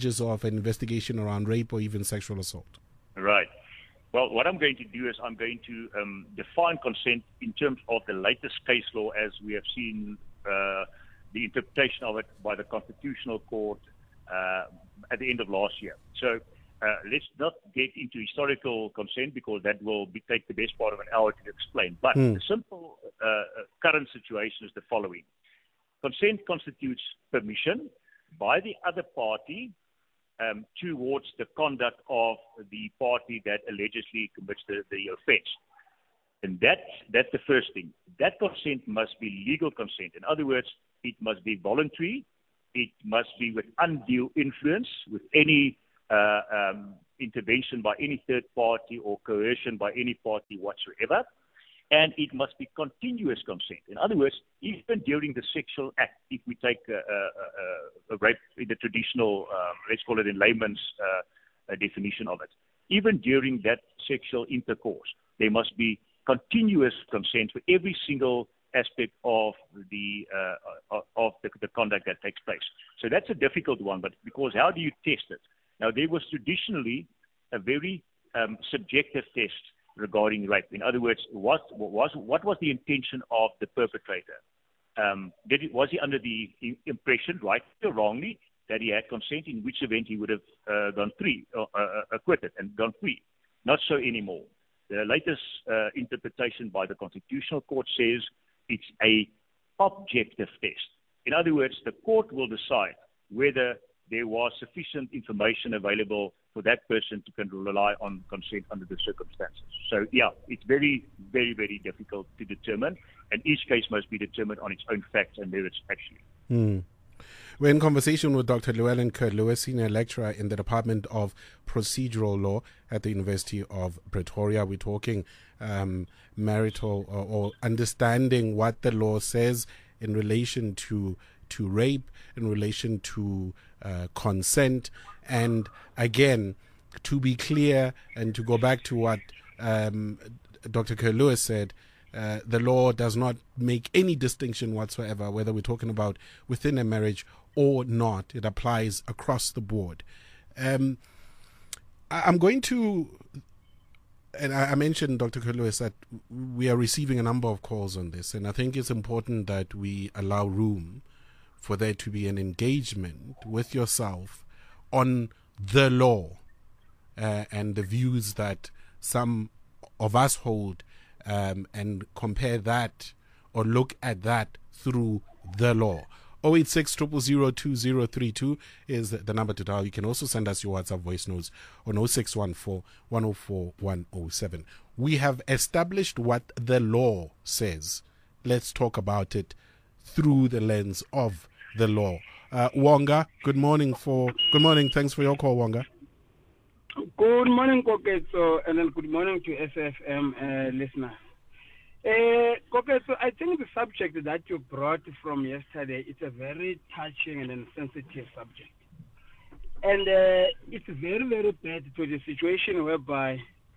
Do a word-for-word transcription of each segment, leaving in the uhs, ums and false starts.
stages of an investigation around rape or even sexual assault? Right. Well, what I'm going to do is I'm going to um, define consent in terms of the latest case law as we have seen uh, the interpretation of it by the Constitutional Court uh, at the end of last year. So uh, let's not get into historical consent because that will be, take the best part of an hour to explain. But mm. the simple uh, current situation is the following. Consent constitutes permission by the other party Um, towards the conduct of the party that allegedly commits the, the offense. And that's, that's the first thing. That consent must be legal consent. In other words, it must be voluntary. It must be with undue influence, with any uh, um, intervention by any third party or coercion by any party whatsoever. And it must be continuous consent. In other words, even during the sexual act, if we take a, a, a, a rape in the traditional, uh, let's call it in layman's uh, definition of it, even during that sexual intercourse, there must be continuous consent for every single aspect of the uh, of the, the conduct that takes place. So that's a difficult one, but because how do you test it? Now, there was traditionally a very um, subjective test regarding rape. In other words, what was what was the intention of the perpetrator? Um, did it, was he under the impression, right or wrongly, that he had consent, in which event he would have uh, gone free, or uh, acquitted and gone free? Not so anymore. The latest uh, interpretation by the Constitutional Court says it's a objective test. In other words, the court will decide whether there was sufficient information available for that person to can rely on consent under the circumstances. So, yeah, it's very, very, very difficult to determine, and each case must be determined on its own facts and merits, actually. Mm. We're in conversation with Doctor Llewellyn Kerr-Lewis, Senior Lecturer in the Department of Procedural Law at the University of Pretoria. We're talking um, marital or, or understanding what the law says in relation to to rape, in relation to uh, consent. And again, to be clear and to go back to what um, Doctor Kerr-Lewis said, uh, the law does not make any distinction whatsoever, whether we're talking about within a marriage or not. It applies across the board. Um, I, I'm going to, and I, I mentioned, Doctor Kerr-Lewis, that we are receiving a number of calls on this, and I think it's important that we allow room for there to be an engagement with yourself on the law uh, and the views that some of us hold, um, and compare that or look at that through the law. oh eight six, zero zero zero, two zero three two is the number to dial. You can also send us your WhatsApp voice notes on oh six one four, one oh four, one oh seven. We have established what the law says. Let's talk about it through the lens of the law. Uh, Wonga, good morning for good morning. Thanks for your call, Wonga. Good morning, Koketso, and then good morning to S F M uh, listeners. Uh, Koketso, I think the subject that you brought from yesterday is a very touching and sensitive subject, and uh, it's very, very bad to the situation whereby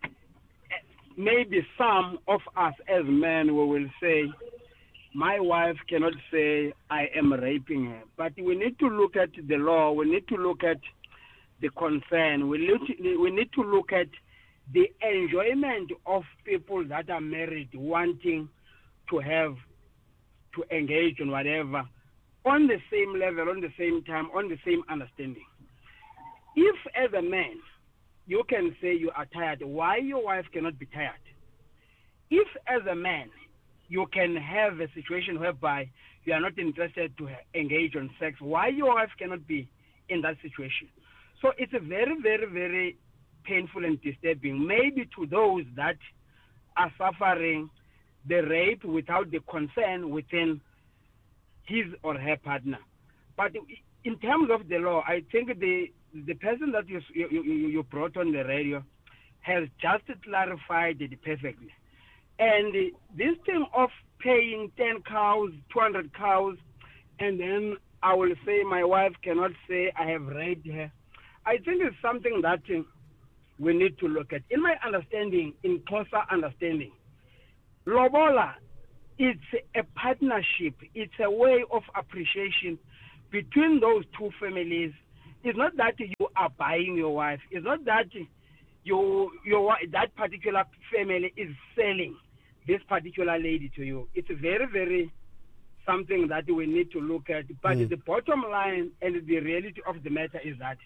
maybe some of us as men we will say, my wife cannot say I am raping her. But we need to look at the law. We need to look at the concern. We need to, we need to look at the enjoyment of people that are married wanting to have, to engage in whatever, on the same level, on the same time, on the same understanding. If as a man, you can say you are tired, why your wife cannot be tired? If as a man, you can have a situation whereby you are not interested to engage on sex, why your wife cannot be in that situation? So it's a very, very, very painful and disturbing, maybe to those that are suffering the rape without the consent within his or her partner. But in terms of the law, I think the the person that you you, you, you brought on the radio has just clarified it perfectly. And this thing of paying ten cows, two hundred cows, and then I will say my wife cannot say I have raped her, I think it's something that we need to look at. In my understanding, in closer understanding, lobola, it's a partnership. It's a way of appreciation between those two families it's not that you are buying your wife. It's not that you, your, that particular family is selling this particular lady to you. It's very, very something that we need to look at. But mm. the bottom line and the reality of the matter is that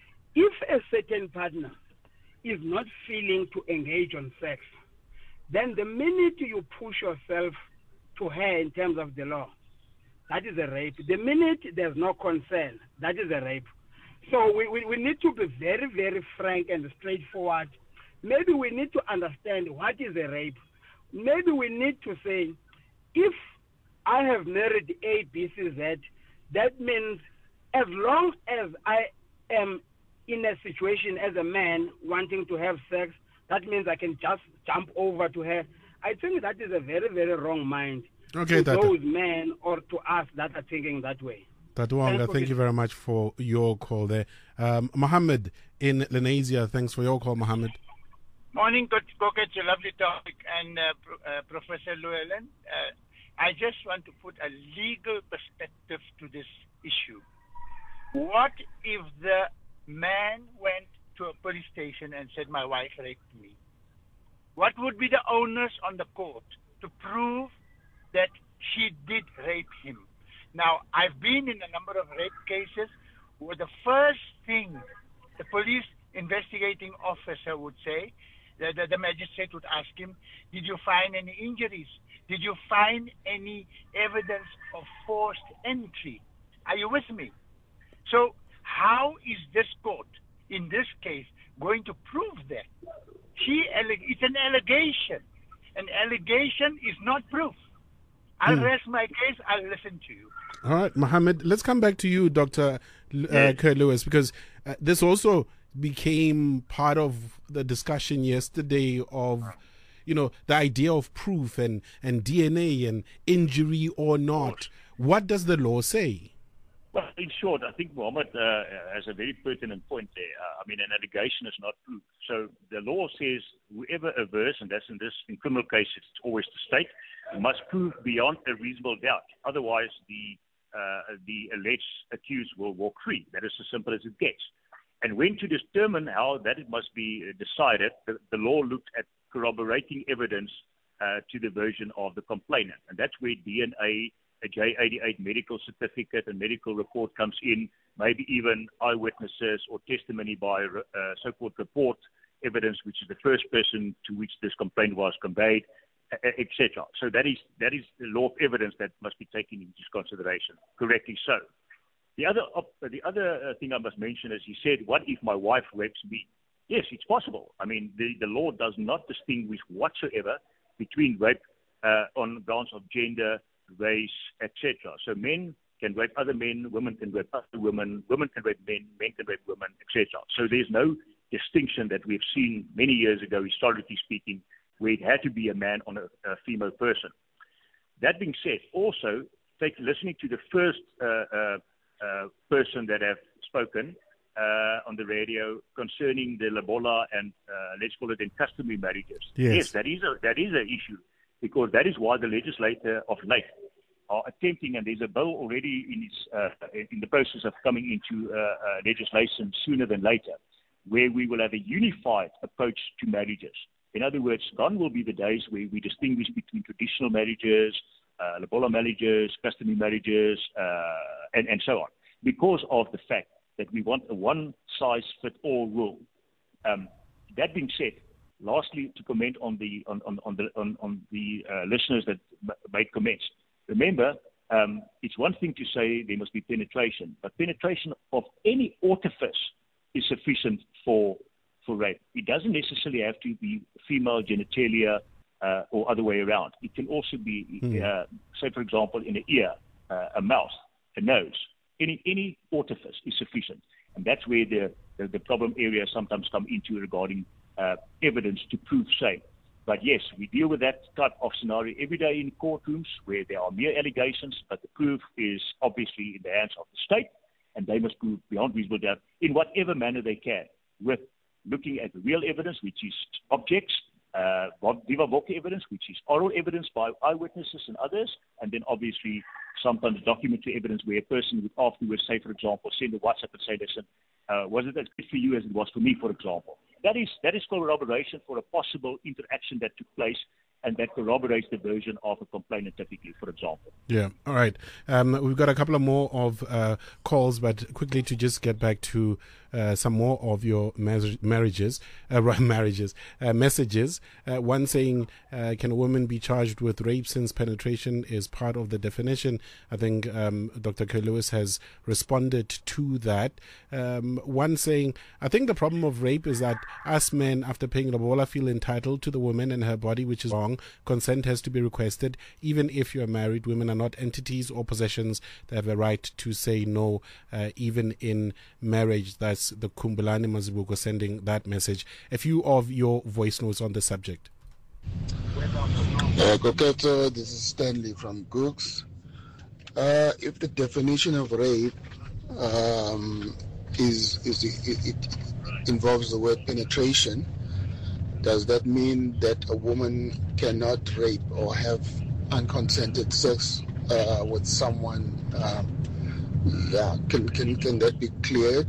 if a certain partner is not feeling to engage on sex, then the minute you push yourself to her in terms of the law, that is a rape. The minute there's no consent, that is a rape. So we, we, we need to be very, very frank and straightforward. Maybe we need to understand what is a rape. Maybe we need to say, if I have married A, B, C, Z, that means as long as I am in a situation as a man wanting to have sex, that means I can just jump over to her. I think that is a very, very wrong mind okay, to Tata. those men or to us that are thinking that way. Tatuanga, thank you very much for your call there. Um, Mohammed in Lenasia, thanks for your call, Mohammed. Morning, Coach Koketch, a lovely topic. And uh, uh, Professor Llewellyn, uh, I just want to put a legal perspective to this issue. What if the man went to a police station and said, my wife raped me? What would be the onus on the court to prove that she did rape him? Now, I've been in a number of rape cases where the first thing the police investigating officer would say, the, the, the magistrate would ask him, did you find any injuries? Did you find any evidence of forced entry? Are you with me? So how is this court, in this case, going to prove that? She, it's an allegation. An allegation is not proof. I'll hmm. rest my case. I'll listen to you. All right, Mohammed, let's come back to you, Doctor Uh, yes. Kurt Lewis, because uh, this also became part of the discussion yesterday of, you know, the idea of proof and, and D N A and injury or not. What does the law say? Well, in short, I think Mohammed uh, has a very pertinent point there. Uh, I mean, an allegation is not proof. So the law says whoever averts, and that's in this, in criminal cases, it's always the state, must prove beyond a reasonable doubt. Otherwise, the uh, the alleged accused will walk free. That is as simple as it gets. And when to determine how that it must be decided, the, the law looked at corroborating evidence uh, to the version of the complainant. And that's where D N A, a J eighty-eight medical certificate and medical report comes in, maybe even eyewitnesses or testimony by uh, so-called report evidence, which is the first person to which this complaint was conveyed, et cetera. So that is that is the law of evidence that must be taken into consideration, correctly so. The other the other thing I must mention is he said, what if my wife rapes me? Yes, it's possible. I mean, the, the law does not distinguish whatsoever between rape uh, on grounds of gender, race, et cetera. So men can rape other men, women can rape other women, women can rape men, men can rape women, et cetera. So there's no distinction that we've seen many years ago, historically speaking, where it had to be a man on a, a female person. That being said, also, take listening to the first uh, uh, uh, person that have spoken uh, on the radio concerning the lobola and uh, let's call it in customary marriages. Yes. yes, that is a that is an issue, because that is why the legislator of late are attempting, and there's a bill already in its uh, in the process of coming into uh, uh, legislation sooner than later, where we will have a unified approach to marriages. In other words, gone will be the days where we distinguish between traditional marriages, uh, lobola marriages, customary marriages, uh, and, and so on, because of the fact that we want a one-size-fit-all rule. Um, that being said, lastly, to comment on the on, on, on the on, on the uh, listeners that made comments. Remember, um, it's one thing to say there must be penetration, but penetration of any orifice is sufficient for for rape. It doesn't necessarily have to be female genitalia uh, or other way around. It can also be, mm. uh, say, for example, in an ear, uh, a mouth, a nose. Any any orifice is sufficient. And that's where the, the, the problem areas sometimes come into regarding uh, evidence to prove same. But yes, we deal with that type of scenario every day in courtrooms where there are mere allegations, but the proof is obviously in the hands of the state, and they must prove beyond reasonable doubt in whatever manner they can, with looking at the real evidence, which is objects, uh, viva voce evidence, which is oral evidence by eyewitnesses and others, and then obviously sometimes documentary evidence where a person would afterwards say, for example, send a WhatsApp and say, listen, Uh, was it as good for you as it was for me, for example? That is that is corroboration for a possible interaction that took place, and that corroborates the version of a complainant typically, for example. Yeah, all right. Um, we've got a couple of more of uh, calls, but quickly to just get back to uh, some more of your mar- marriages, uh, marriages, uh, messages. Uh, one saying, uh, can a woman be charged with rape since penetration is part of the definition? I think um, Doctor Kerr-Lewis has responded to that. Um, one saying, I think the problem of rape is that us men, after paying lobola, feel entitled to the woman and her body, which is wrong. Consent has to be requested. Even if you're married, women are not entities or possessions. They have a right to say no, uh, even in marriage. That's the Kumbulani Mazibuko sending that message. A few of your voice notes on the subject. Uh, Koketo, this is Stanley from Gooks. Uh, if the definition of rape um, is, is it, it involves the word penetration, does that mean that a woman cannot rape or have unconsented sex uh, with someone? Um, yeah, can, can can that be cleared?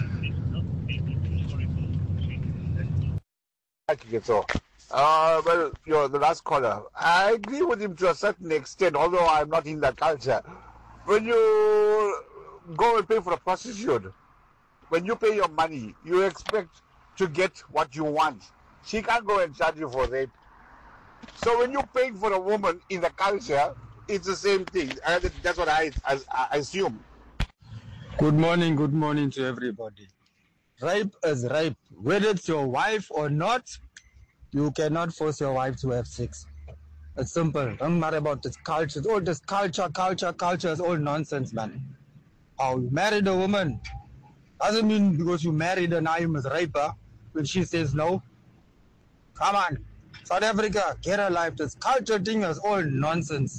Uh, well, you know, the last caller, I agree with him to a certain extent, although I'm not in that culture. When you go and pay for a prostitute, when you pay your money, you expect to get what you want. She can't go and charge you for rape. So when you're paying for a woman in the culture, it's the same thing. I, that's what I, I, I assume. Good morning, good morning to everybody. Rape is rape. Whether it's your wife or not, you cannot force your wife to have sex. It's simple. Don't matter about this culture. All this culture, culture, culture is all nonsense, man. Oh, you married a woman. Doesn't mean because you married her, now you must rape her. When she says no, come on, South Africa, get a life. This culture thing is all nonsense.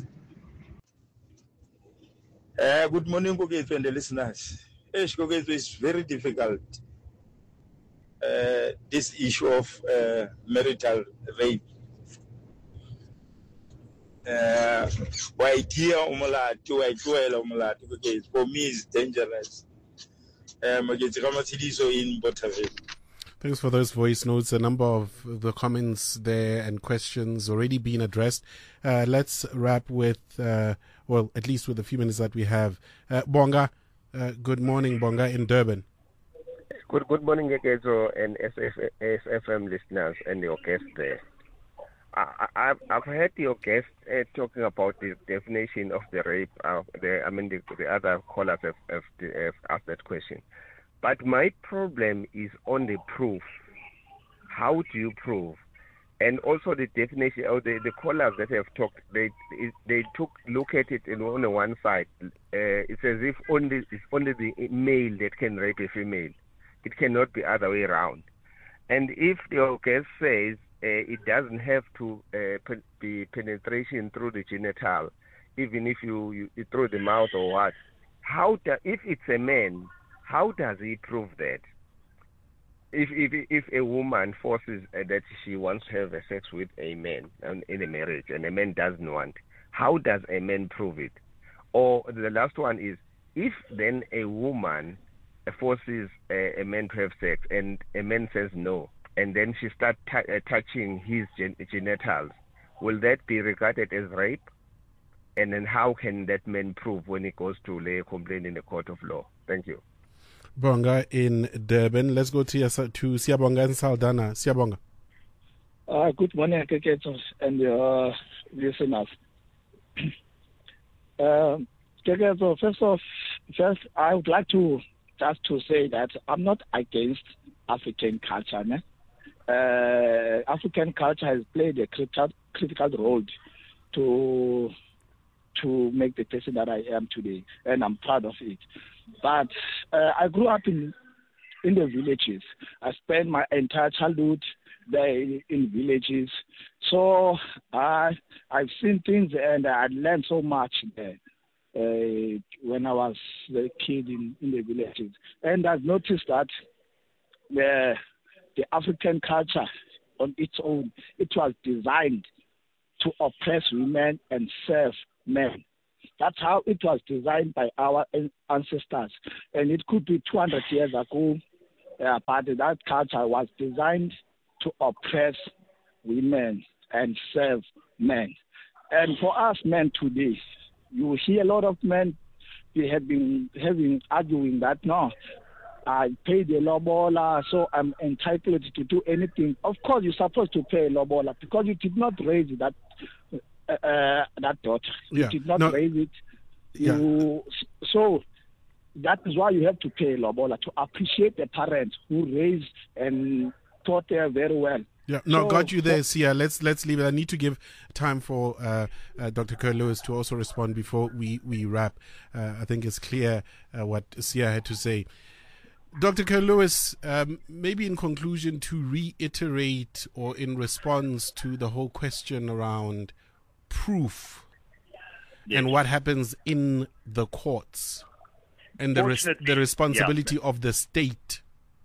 Uh, good morning, Koketo and the listeners. Koketo is very difficult. Uh, this issue of uh, marital rape. Uh, for me, it's dangerous. Um, in Botaville. Thanks for those voice notes. A number of the comments there and questions already been addressed. Uh, let's wrap with, uh, well, at least with the few minutes that we have. Uh, Bonga, uh, good morning, Bonga, in Durban. Good good morning, Gekezo and S F M listeners and your guest there. I, I, I've heard your guest uh, talking about the definition of the rape. Uh, the, I mean, the, the other callers have, have, have asked that question. But my problem is on the proof. How do you prove? And also the definition, or the, the callers that have talked, they they took look at it in, on the one side. Uh, it's as if only it's only the male that can rape a female. It cannot be other way around. And if your guest says uh, it doesn't have to uh, pe- be penetration through the genital, even if you, you, you through the mouth or what, how do, if it's a man, how does he prove that? If if if a woman forces uh, that she wants to have a sex with a man um, in a marriage and a man doesn't want, how does a man prove it? Or the last one is, if then a woman forces a, a man to have sex and a man says no, and then she starts t- uh, touching his gen- genitals, will that be regarded as rape? And then how can that man prove when he goes to lay a complaint in the court of law? Thank you. Bonga in Durban. Let's go to, to Siabonga in Saldanha. Siabonga. Uh, good morning, Keketos and your uh, listeners. uh, Keketos, first of first, I would like to just to say that I'm not against African culture. Ne? Uh, African culture has played a critical, critical role to to make the person that I am today, and I'm proud of it. But uh, I grew up in in the villages. I spent my entire childhood there in, in villages. So I I've seen things and I learned so much there. Uh, when I was a kid in, in the villages. And I've noticed that the, the African culture on its own, it was designed to oppress women and serve men. That's how it was designed by our ancestors. And it could be two hundred years ago, uh, but that culture was designed to oppress women and serve men. And for us men today, you hear a lot of men, they have been having arguing that, no, I paid a lobola, so I'm entitled to do anything. Of course, you're supposed to pay a lobola because you did not raise that uh, that daughter. You yeah. did not no. raise it. You, yeah. So that is why you have to pay a lobola, to appreciate the parents who raised and taught her very well. Yeah, no, so, got you there, Sia. Let's let's leave it. I need to give time for uh, uh, Doctor Kerr-Lewis to also respond before we we wrap. Uh, I think it's clear uh, what Sia had to say. Doctor Kerr-Lewis, um, maybe in conclusion, to reiterate or in response to the whole question around proof yes. and what happens in the courts and the res- the responsibility yeah. of the state.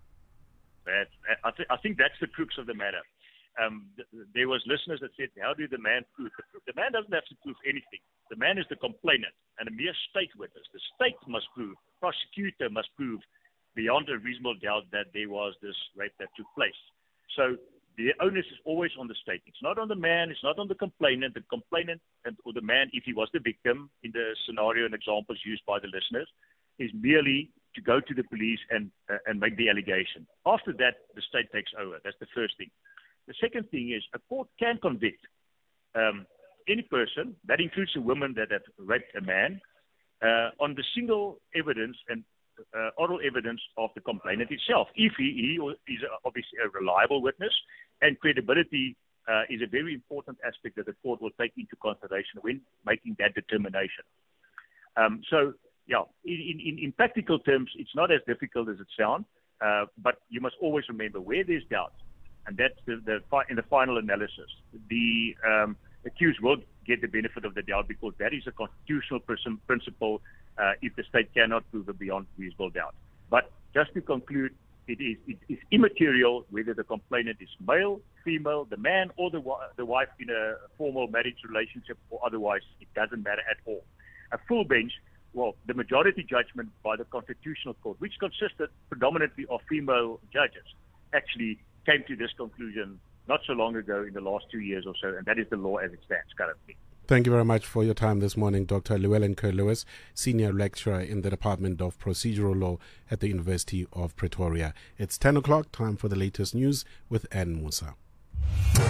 That, I, th- I think that's the crux of the matter. Um, th- there was listeners that said, how do the man prove? The, the man doesn't have to prove anything. The man is the complainant and a mere state witness. The state must prove, prosecutor must prove beyond a reasonable doubt that there was this rape that took place. So the onus is always on the state. It's not on the man. It's not on the complainant. The complainant and, or the man, if he was the victim in the scenario and examples used by the listeners, is merely to go to the police and uh, and make the allegation. After that, the state takes over. That's the first thing. The second thing is a court can convict um, any person, that includes a woman that had raped a man, uh, on the single evidence and uh, oral evidence of the complainant itself. If he, he is obviously a reliable witness, and credibility uh, is a very important aspect that the court will take into consideration when making that determination. Um, so, yeah, in, in, in practical terms, it's not as difficult as it sounds, uh, but you must always remember where there's doubt, and that's the, the in the final analysis, the um, accused will get the benefit of the doubt because that is a constitutional principle uh, if the state cannot prove it beyond reasonable doubt. But just to conclude, it is it is immaterial whether the complainant is male, female, the man, or the the wife in a formal marriage relationship or otherwise. It doesn't matter at all. A full bench. Well, the majority judgment by the Constitutional Court, which consisted predominantly of female judges, actually came to this conclusion not so long ago in the last two years or so, and that is the law as it stands currently. Thank you very much for your time this morning, Doctor Llewellyn Kerr-Lewis, Senior Lecturer in the Department of Procedural Law at the University of Pretoria. It's ten o'clock, time for the latest news with Ann Musa.